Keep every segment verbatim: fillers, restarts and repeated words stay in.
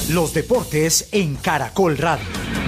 Los deportes en Caracol Radio.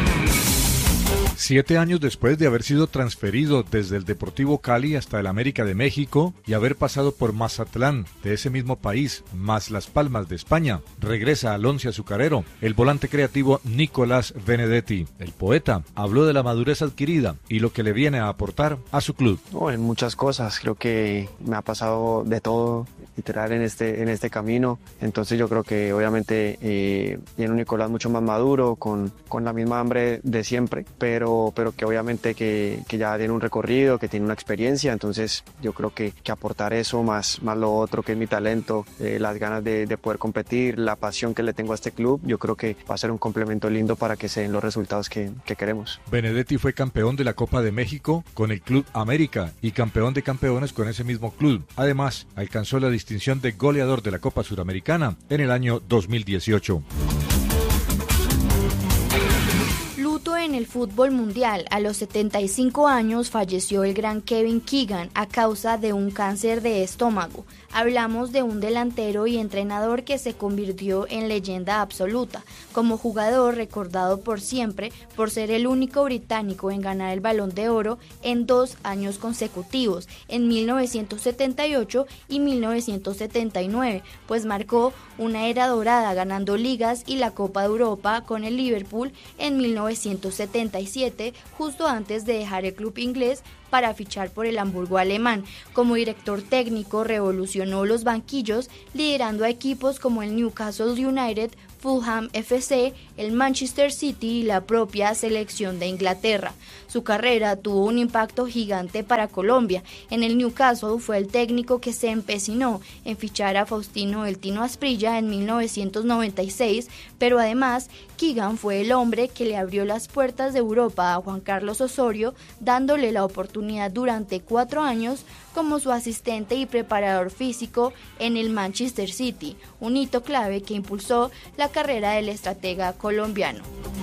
Siete años después de haber sido transferido desde el Deportivo Cali hasta el América de México y haber pasado por Mazatlán de ese mismo país, más Las Palmas de España, regresa al once azucarero el volante creativo Nicolás Benedetti. El poeta habló de la madurez adquirida y lo que le viene a aportar a su club. Oh, en muchas cosas, creo que me ha pasado de todo, literal, en este, en este camino. Entonces yo creo que obviamente eh, viene un Nicolás mucho más maduro, con, con la misma hambre de siempre, pero pero que obviamente que, que ya tiene un recorrido, que tiene una experiencia. Entonces yo creo que, que aportar eso más, más lo otro que es mi talento, eh, las ganas de, de poder competir, la pasión que le tengo a este club, yo creo que va a ser un complemento lindo para que se den los resultados que, que queremos. Benedetti fue campeón de la Copa de México con el Club América y campeón de campeones con ese mismo club. Además, alcanzó la distinción de goleador de la Copa Suramericana en el año dos mil dieciocho. En el fútbol mundial, a los setenta y cinco años falleció el gran Kevin Keegan a causa de un cáncer de estómago. Hablamos de un delantero y entrenador que se convirtió en leyenda absoluta, como jugador recordado por siempre por ser el único británico en ganar el Balón de Oro en dos años consecutivos, en mil novecientos setenta y ocho y mil novecientos setenta y nueve, pues marcó una era dorada ganando ligas y la Copa de Europa con el Liverpool en mil novecientos setenta y siete, justo antes de dejar el club inglés para fichar por el Hamburgo alemán. Como director técnico revolucionó los banquillos, liderando a equipos como el Newcastle United, Fulham F C, el Manchester City y la propia selección de Inglaterra. Su carrera tuvo un impacto gigante para Colombia. En el Newcastle fue el técnico que se empecinó en fichar a Faustino El Tino Asprilla en mil novecientos noventa y seis, pero además Keegan fue el hombre que le abrió las puertas de Europa a Juan Carlos Osorio, dándole la oportunidad durante cuatro años como su asistente y preparador físico en el Manchester City, un hito clave que impulsó la carrera del estratega colombiano.